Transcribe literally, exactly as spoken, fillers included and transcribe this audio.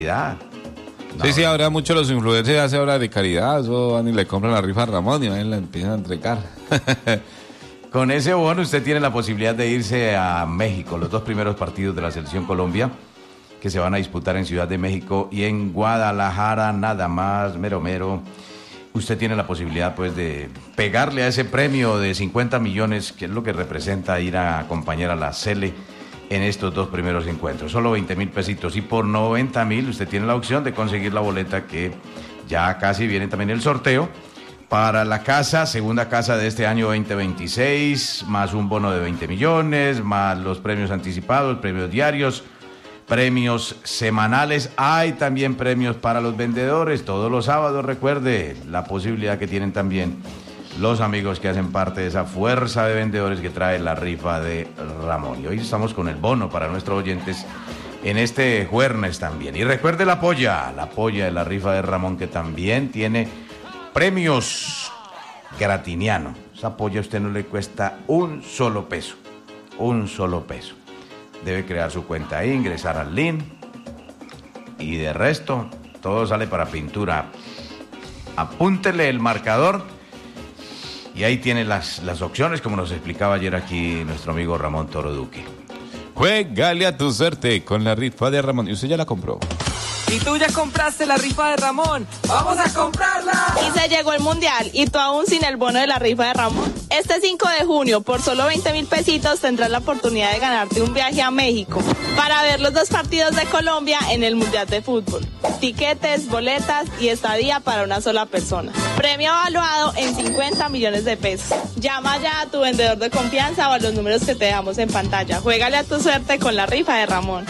No, sí, sí, ahora muchos los influencers hacen obras de caridad, eso van y le compran la rifa a Ramón y van y la empiezan a entregar. Con ese bono usted tiene la posibilidad de irse a México, los dos primeros partidos de la Selección Colombia, que se van a disputar en Ciudad de México y en Guadalajara, nada más, mero mero. Usted tiene la posibilidad, pues, de pegarle a ese premio de cincuenta millones, que es lo que representa ir a acompañar a la Sele en estos dos primeros encuentros. Solo veinte mil pesitos. Y por noventa mil usted tiene la opción de conseguir la boleta, que ya casi viene también el sorteo, para la casa, segunda casa de este año veinte veintiséis, más un bono de veinte millones, más los premios anticipados, premios diarios, premios semanales. Hay también premios para los vendedores todos los sábados. Recuerde la posibilidad que tienen también los amigos que hacen parte de esa fuerza de vendedores que trae la rifa de Ramón. Y hoy estamos con el bono para nuestros oyentes en este jueves también. Y recuerde la polla, la polla de la rifa de Ramón, que también tiene premios gratiniano. Esa polla a usted no le cuesta un solo peso, un solo peso. Debe crear su cuenta ahí, ingresar al link y de resto todo sale para pintura. Apúntele el marcador y ahí tiene las, las opciones, como nos explicaba ayer aquí nuestro amigo Ramón Toro Duque. Juégale a tu suerte con la rifa de Ramón. ¿Y usted ya la compró? ¿Y tú ya compraste la rifa de Ramón? ¡Vamos a comprarla! Y se llegó el mundial y tú aún sin el bono de la rifa de Ramón. Este cinco de junio, por solo veinte mil pesitos, tendrás la oportunidad de ganarte un viaje a México para ver los dos partidos de Colombia en el Mundial de Fútbol. Tiquetes, boletas y estadía para una sola persona. Premio evaluado en cincuenta millones de pesos. Llama ya a tu vendedor de confianza o a los números que te dejamos en pantalla. Juégale a tu suerte con la rifa de Ramón.